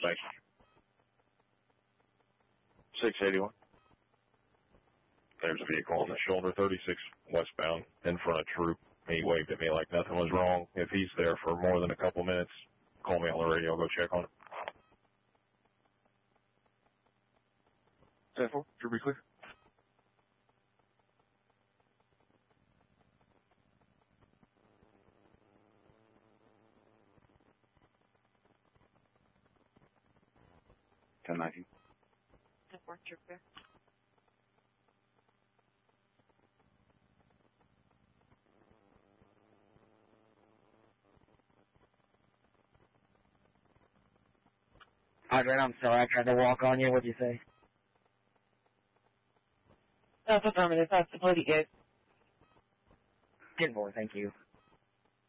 Thanks. 681. There's a vehicle on the shoulder, 36 westbound, in front of Troop. He waved at me like nothing was wrong. If he's there for more than a couple minutes, call me on the radio. I'll go check on it. 10-4, should be clear. Ten 19. 10-4, you're clear. Audrey, I'm sorry, I tried to walk on you. What'd you say? That's affirmative. That's pretty good. 10-4, thank you.